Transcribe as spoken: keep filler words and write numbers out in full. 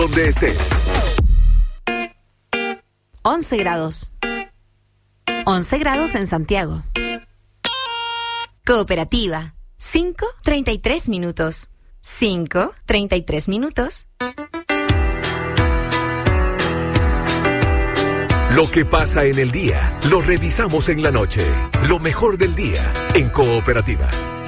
Donde estés. once grados. once grados en Santiago. Cooperativa. cinco, treinta y tres minutos. cinco, treinta y tres minutos. Lo que pasa en el día, lo revisamos en la noche. Lo mejor del día, en Cooperativa.